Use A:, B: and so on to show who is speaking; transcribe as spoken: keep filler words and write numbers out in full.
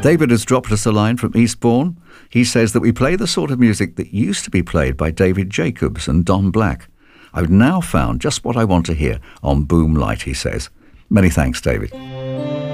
A: David has dropped us a line from Eastbourne. He says that we play the sort of music that used to be played by David Jacobs and Don Black. I've now found just what I want to hear on Boom Light, he says. Many thanks, David.